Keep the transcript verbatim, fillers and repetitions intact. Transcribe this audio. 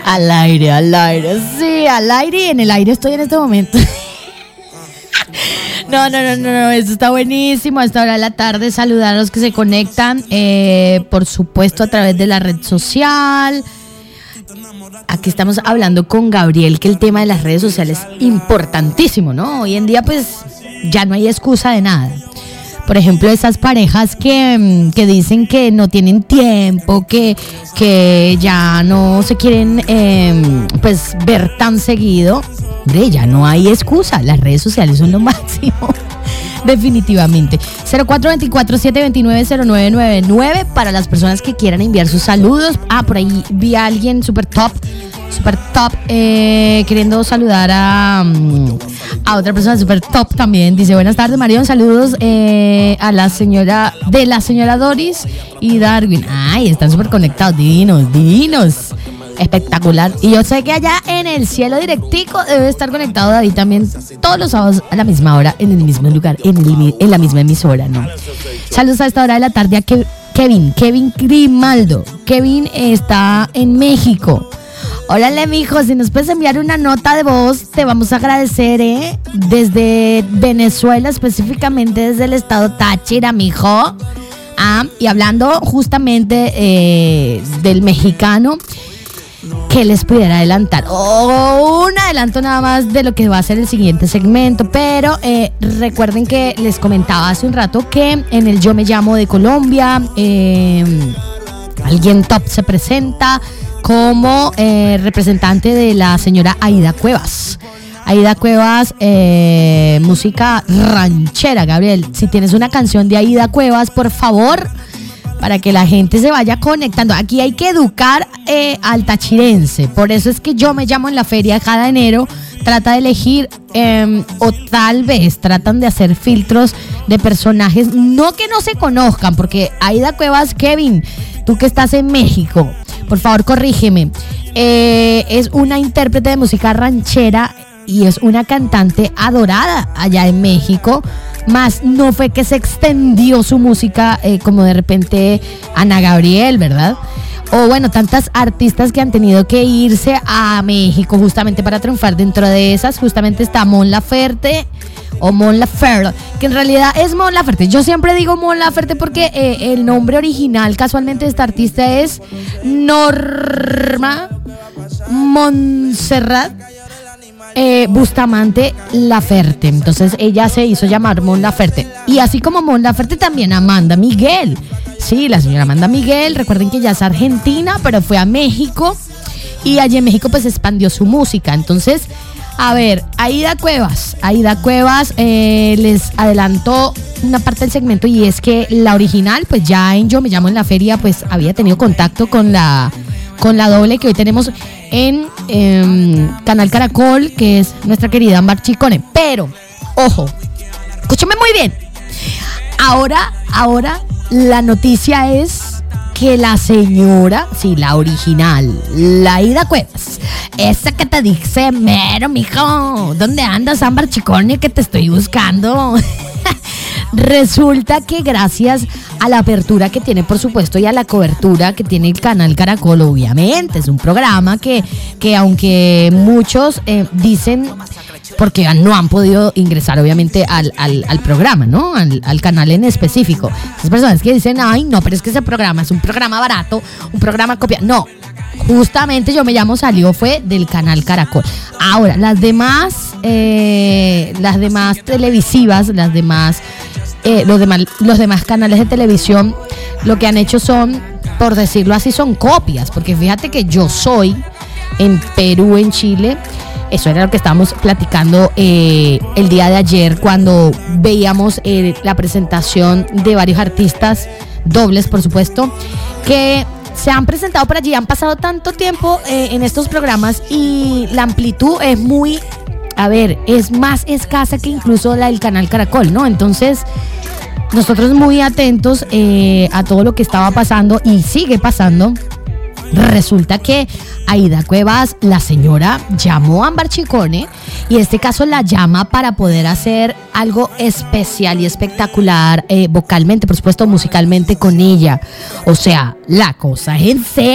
Al aire, al aire, sí, al aire y en el aire estoy en este momento. No, no, no, no, no, esto está buenísimo. A esta hora de la tarde, saludar a los que se conectan, eh, por supuesto, a través de la red social. Aquí estamos hablando con Gabriel, que el tema de las redes sociales es importantísimo, ¿no? Hoy en día, pues, ya no hay excusa de nada. Por ejemplo, esas parejas que, que dicen que no tienen tiempo, que, que ya no se quieren eh, pues ver tan seguido. De ya no hay excusa, las redes sociales son lo máximo. Definitivamente. cero cuatro dos cuatro, siete dos nueve, cero nueve nueve nueve para las personas que quieran enviar sus saludos. Ah, por ahí vi a alguien super top, super top, eh, queriendo saludar a, a otra persona super top también. Dice, buenas tardes, Marión, saludos eh, a la señora, de la señora Doris y Darwin. Ay, están súper conectados, divinos, divinos. Espectacular. Y yo sé que allá en el cielo directico debe estar conectado David también todos los sábados a la misma hora, en el mismo lugar, en, el, en la misma emisora, ¿no? Saludos a esta hora de la tarde a Ke- Kevin, Kevin Grimaldo. Kevin está en México. Órale, mijo, si nos puedes enviar una nota de voz, te vamos a agradecer, ¿eh? Desde Venezuela, específicamente desde el estado Táchira, mijo. Ah, y hablando justamente eh, del mexicano, que les pudiera adelantar oh, un adelanto nada más de lo que va a ser el siguiente segmento, pero eh, recuerden que les comentaba hace un rato que en el Yo Me Llamo de Colombia eh, alguien top se presenta como eh, representante de la señora Aida Cuevas. Aida Cuevas, eh, música ranchera. Gabriel, si tienes una canción de Aida Cuevas, por favor, para que la gente se vaya conectando. Aquí hay que educar eh, al tachirense. Por eso es que Yo Me Llamo en la feria cada enero trata de elegir eh, o tal vez tratan de hacer filtros de personajes, no que no se conozcan, porque Aida Cuevas, Kevin, tú que estás en México, por favor corrígeme, eh, es una intérprete de música ranchera y es una cantante adorada allá en México. Más no fue que se extendió su música eh, como de repente Ana Gabriel, ¿verdad? O bueno, tantas artistas que han tenido que irse a México justamente para triunfar. Dentro de esas justamente está Mon Laferte o Mon Laferte, que en realidad es Mon Laferte. Yo siempre digo Mon Laferte porque eh, el nombre original casualmente de esta artista es Norma Montserrat Eh, Bustamante Laferte. Entonces ella se hizo llamar Mon Laferte. Y así como Mon Laferte, también Amanda Miguel. Sí, la señora Amanda Miguel. Recuerden que ella es argentina, pero fue a México. Y allí en México pues expandió su música. Entonces, a ver, Aida Cuevas. Aida Cuevas eh, les adelantó una parte del segmento, y es que la original, pues ya en Yo Me Llamo en la feria, pues había tenido contacto con la... con la doble que hoy tenemos en eh, Canal Caracol, que es nuestra querida Ámbar Chicone. Pero, ojo, escúchame muy bien. Ahora, ahora la noticia es que la señora, sí, la original, la Aida Cuevas, esa que te dice, mero, mijo, ¿dónde andas, Ámbar Chicone, que te estoy buscando? Resulta que gracias a la apertura que tiene, por supuesto, y a la cobertura que tiene el Canal Caracol, obviamente, es un programa que, que aunque muchos eh, dicen, porque no han podido ingresar obviamente al, al, al programa, ¿no? Al, al canal en específico. Esas personas que dicen, ay, no, pero es que ese programa es un programa barato, un programa copia. No, justamente Yo Me Llamo salió fue del Canal Caracol. Ahora, las demás, eh, las demás televisivas, las demás... Eh, los, demás, los demás canales de televisión lo que han hecho son, por decirlo así, son copias, porque fíjate que Yo Soy en Perú, en Chile, eso era lo que estábamos platicando eh, el día de ayer cuando veíamos eh, la presentación de varios artistas dobles, por supuesto, que se han presentado por allí. Han pasado tanto tiempo eh, en estos programas y la amplitud es muy... A ver, es más escasa que incluso la del Canal Caracol, ¿no? Entonces, nosotros muy atentos eh, a todo lo que estaba pasando y sigue pasando. Resulta que Aida Cuevas, la señora, llamó a Ámbar Chicone y en este caso la llama para poder hacer algo especial y espectacular eh, vocalmente, por supuesto, musicalmente con ella. O sea, la cosa es en serio.